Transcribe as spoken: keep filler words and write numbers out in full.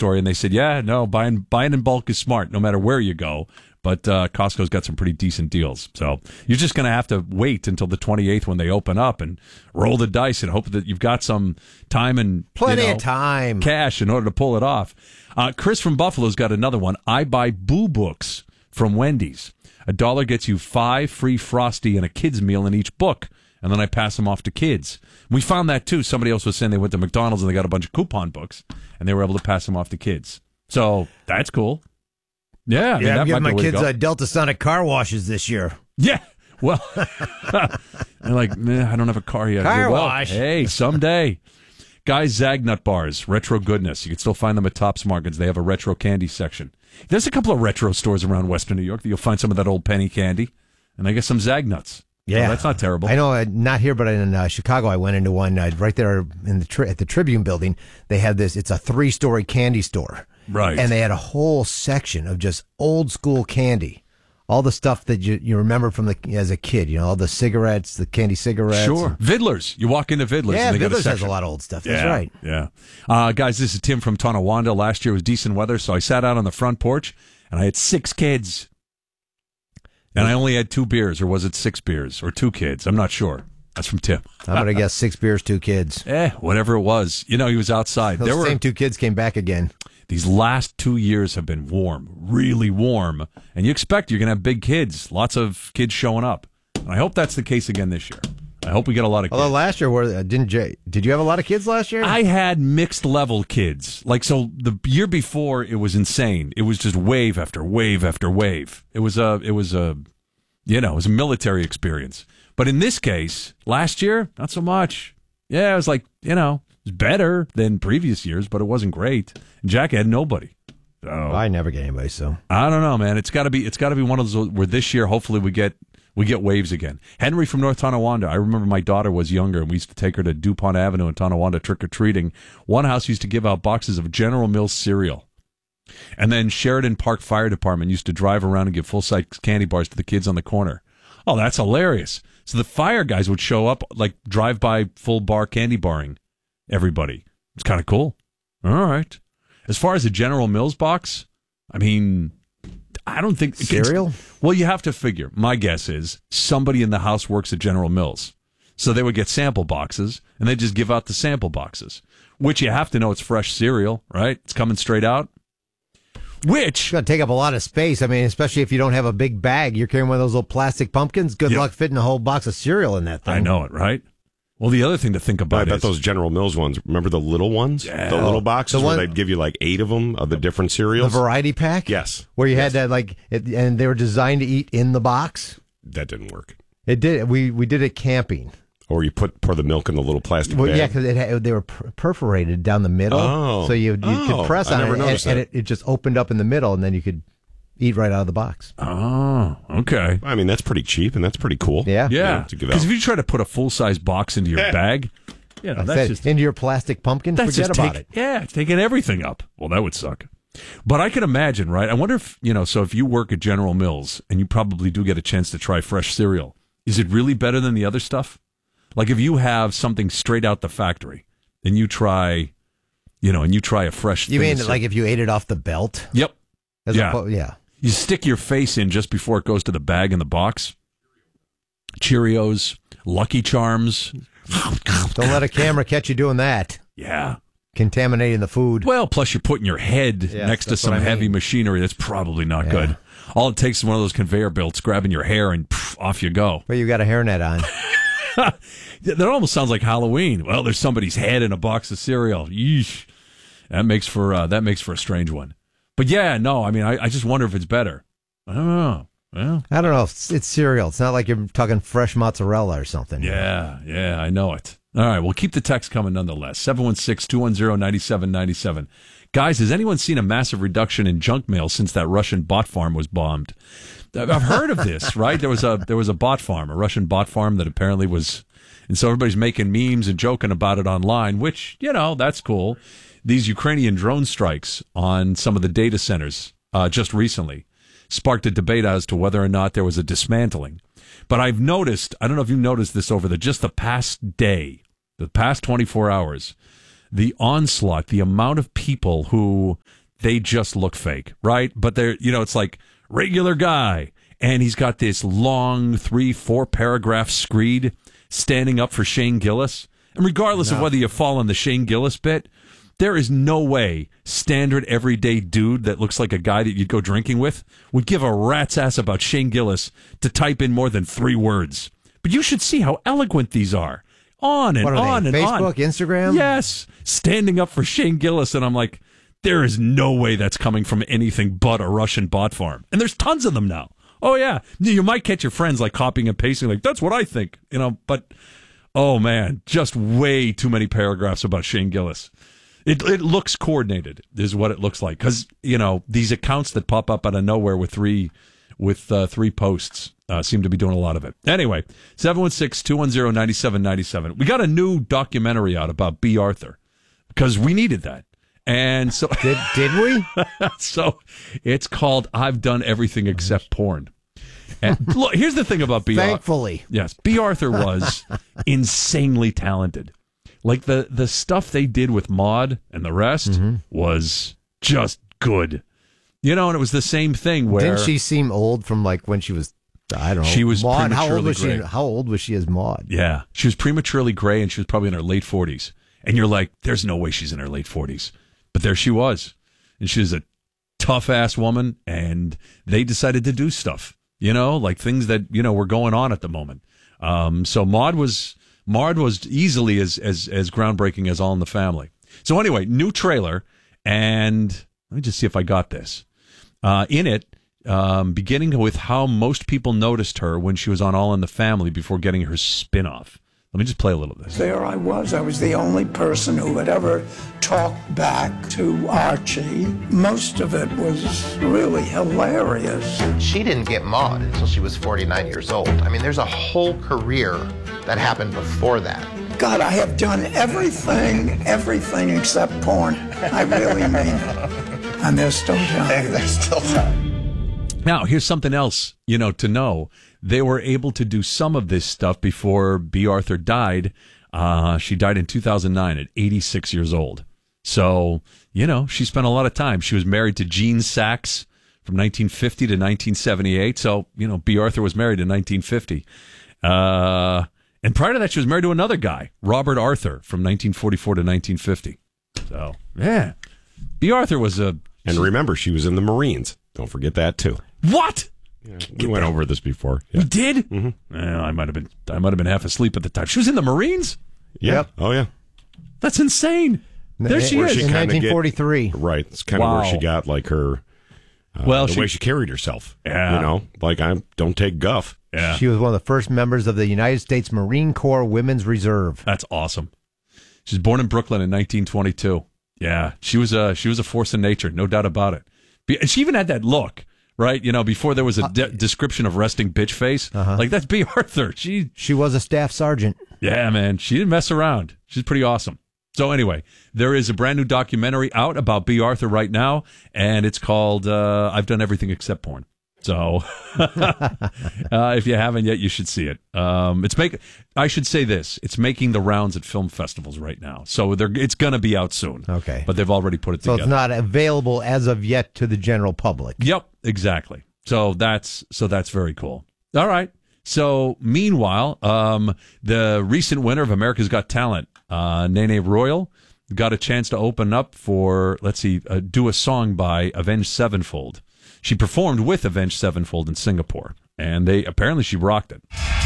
story, and they said, yeah, no, buying buying in bulk is smart, no matter where you go. But uh, Costco's got some pretty decent deals. So you're just going to have to wait until the twenty-eighth when they open up and roll the dice and hope that you've got some time and plenty you know, of time, cash in order to pull it off. Uh, Chris from Buffalo's got another one. I buy Boo Books from Wendy's. A dollar gets you five free Frosty and a kid's meal in each book, and then I pass them off to kids. We found that, too. Somebody else was saying they went to McDonald's and they got a bunch of coupon books, and they were able to pass them off to kids. So that's cool. Yeah, I mean, yeah, I'm giving my kids uh, Delta Sonic car washes this year. Yeah, well, they're like, man, I don't have a car yet. Car well, wash. Hey, someday. Guys, Zagnut bars, retro goodness. You can still find them at Tops Markets. They have a retro candy section. There's a couple of retro stores around Western New York that you'll find some of that old penny candy, and I guess some Zagnuts. Yeah, so that's not terrible. I know, uh, not here, but in uh, Chicago, I went into one uh, right there in the tri- at the Tribune building. They had this. It's a three-story candy store, right? And they had a whole section of just old school candy, all the stuff that you you remember from the as a kid. You know, all the cigarettes, the candy cigarettes. Sure, Vidlers. You walk into Vidlers. Yeah, and they Vidlers got a has a lot of old stuff. That's yeah, right. Yeah, uh, guys, this is Tim from Tonawanda. Last year was decent weather, so I sat out on the front porch and I had six kids. And I only had two beers, or was it six beers, or two kids? I'm not sure. That's from Tim. I'm going to guess six beers, two kids. Eh, whatever it was. You know, he was outside. Those there were, same two kids came back again. These last two years have been warm, really warm. And you expect you're going to have big kids, lots of kids showing up. And I hope that's the case again this year. I hope we get a lot of kids. Although last year, were, uh, didn't Jay, did you have a lot of kids last year? I had mixed level kids. Like, so the year before, it was insane. It was just wave after wave after wave. It was a, it was a, you know, it was a military experience. But in this case, last year, not so much. Yeah, it was like, you know, it was better than previous years, but it wasn't great. And Jack had nobody. So, well, I never get anybody, so. I don't know, man. It's got to be, it's got to be one of those where this year, hopefully we get, we get waves again. Henry from North Tonawanda. I remember my daughter was younger, and we used to take her to DuPont Avenue in Tonawanda trick-or-treating. One house used to give out boxes of General Mills cereal. And then Sheridan Park Fire Department used to drive around and give full-size candy bars to the kids on the corner. Oh, that's hilarious. So the fire guys would show up, like, drive-by full-bar candy barring everybody. It's kind of cool. All right. As far as the General Mills box, I mean, I don't think... Cereal? Well, you have to figure. My guess is somebody in the house works at General Mills. So they would get sample boxes, and they just give out the sample boxes, which you have to know it's fresh cereal, right? It's coming straight out. Which... It's going to take up a lot of space. I mean, especially if you don't have a big bag. You're carrying one of those little plastic pumpkins. Good yep. luck fitting a whole box of cereal in that thing. I know it, right? Well, the other thing to think about I bet is... those General Mills ones, remember the little ones? Yeah. The little boxes The one- where they'd give you like eight of them of the different The cereals? variety pack? Yes. Where you Yes. had that, like, it, and they were designed to eat in the box? That didn't work. It did. We we did it camping. Or you put pour the milk in the little plastic Well, bag. yeah, because it had, they were per- perforated down the middle. Oh. So you, you Oh, could press I on never it, and, noticed and that. it, it just opened up in the middle, and then you could eat right out of the box. Oh, okay. I mean, that's pretty cheap, and that's pretty cool. Yeah. Yeah, to give because out. if you try to put a full-size box into your bag, you know, I that's said, just... into your plastic pumpkin, That's forget just about take, it. Yeah, it's taking everything up. Well, that would suck. But I can imagine, right? I wonder if, you know, so if you work at General Mills and you probably do get a chance to try fresh cereal, is it really better than the other stuff? Like if you have something straight out the factory and you try, you know, and you try a fresh You thing mean of like cereal- if you ate it off the belt? Yep. As Yeah. oppo- yeah. You stick your face in just before it goes to the bag in the box. Cheerios, Lucky Charms. Don't let a camera catch you doing that. Yeah. Contaminating the food. Well, plus you're putting your head Yes, next to that's some what I heavy mean. machinery that's probably not Yeah. good. All it takes is one of those conveyor belts grabbing your hair and pff, off you go. But you got a hairnet on. That almost sounds like Halloween. Well, there's somebody's head in a box of cereal. Yeesh. That makes for uh, that makes for a strange one. But yeah, no, I mean, I, I just wonder if it's better. I don't know. Well, I don't know. It's, it's cereal. It's not like you're talking fresh mozzarella or something. yeah, yeah, I know it. All right, well, keep the text coming nonetheless. seven one six, two one zero, nine seven nine seven. Guys, has anyone seen a massive reduction in junk mail since that Russian bot farm was bombed? I've heard of this, right? There was a there was a bot farm, a Russian bot farm that apparently was, and so everybody's making memes and joking about it online, which, you know, that's cool. These Ukrainian drone strikes on some of the data centers uh, just recently sparked a debate as to whether or not there was a dismantling. But I've noticed, I don't know if you noticed this over the just the past day, the past twenty-four hours, the onslaught, the amount of people who they just look fake, right? But they're, you know, it's like regular guy, and he's got this long three, four paragraph screed standing up for Shane Gillis. And regardless no. of whether you fall on the Shane Gillis bit, there is no way standard everyday dude that looks like a guy that you'd go drinking with would give a rat's ass about Shane Gillis to type in more than three words. But you should see how eloquent these are. On and what are on they, and on. Facebook, Instagram? Yes. Standing up for Shane Gillis. And I'm like, there is no way that's coming from anything but a Russian bot farm. And there's tons of them now. Oh, yeah. You might catch your friends like copying and pasting, like, that's what I think. You know, but, oh, man, just way too many paragraphs about Shane Gillis. It it looks coordinated, is what it looks like. Because, you know, these accounts that pop up out of nowhere with three with uh, three posts uh, seem to be doing a lot of it. Anyway, seven one six, two one zero, nine seven nine seven. We got a new documentary out about B. Arthur because we needed that. And so did, did we? So it's called I've Done Everything Except Porn. And look, here's the thing about B. Thankfully. Ar- yes, B. Arthur was insanely talented. Like the, the stuff they did with Maude and the rest mm-hmm. was just good. You know, and it was the same thing where... Didn't she seem old from like when she was, I don't know. She was Maude, prematurely how old was gray. She, how old was she as Maude? Yeah. She was prematurely gray and she was probably in her late forties. And you're like, there's no way she's in her late forties. But there she was. And she was a tough-ass woman, and they decided to do stuff, you know, like things that, you know, were going on at the moment. Um, so Maude was... Maude was easily as, as as groundbreaking as All in the Family. So anyway, new trailer, and let me just see if I got this. Uh, in it, um, beginning with how most people noticed her when she was on All in the Family before getting her spin-off. Let me just play a little of this. There I was. I was the only person who had ever talked back to Archie. Most of it was really hilarious. She didn't get Maude until she was forty-nine years old. I mean, there's a whole career that happened before that. God, I have done everything, everything except porn. I really mean it. And there's still time. There's still time. Now, here's something else, you know, to know. They were able to do some of this stuff before B. Arthur died. Uh, she died in two thousand nine at eighty-six years old. So, you know, she spent a lot of time. She was married to Gene Saks from nineteen fifty to nineteen seventy-eight. So, you know, B. Arthur was married in nineteen fifty. Uh, and prior to that, she was married to another guy, Robert Arthur, from nineteen forty-four to nineteen fifty. So, yeah. B. Arthur was a... And remember, she was in the Marines. Don't forget that, too. What? Yeah, we went over this before. Yeah. We did? Mm-hmm. Well, I might have been. I might have been half asleep at the time. She was in the Marines. Yeah. Yep. Oh yeah. That's insane. There she Where is. she in kinda nineteen forty-three. Get, right. It's kind of Wow. where she got like her. Uh, Well, the she- way she carried herself. Yeah. You know, like I don't take guff. Yeah, She was one of the first members of the United States Marine Corps Women's Reserve. that's awesome. She was born in Brooklyn in nineteen twenty-two. Yeah, she was a she was a force of nature, no doubt about it. Be- and she even had that look, right? You know, before there was a de- description of resting bitch face. Uh-huh. Like that's B. Arthur. She, She was a staff sergeant. yeah, man, she didn't mess around. She's pretty awesome. So anyway, there is a brand new documentary out about B. Arthur right now, and it's called uh, "I've Done Everything Except Porn." So, uh, if you haven't yet, you should see it. Um, it's make. I should say this: it's making the rounds at film festivals right now, so they're, it's going to be out soon. Okay. but they've already put it So together. it's not available as of yet to the general public. Yep, exactly. So that's so that's very cool. All right. So meanwhile, um, the recent winner of America's Got Talent, uh, Nene Royal, got a chance to open up for, let's see, uh, do a song by Avenged Sevenfold. She performed with Avenged Sevenfold in Singapore, and they apparently she rocked it.